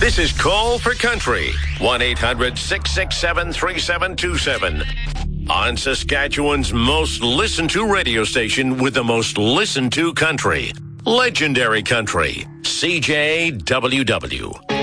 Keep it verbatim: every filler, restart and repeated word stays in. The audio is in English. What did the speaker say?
This is Call for Country. one eight hundred six six seven three seven two seven. On Saskatchewan's most listened to radio station with the most listened to country. Legendary Country. C J W W.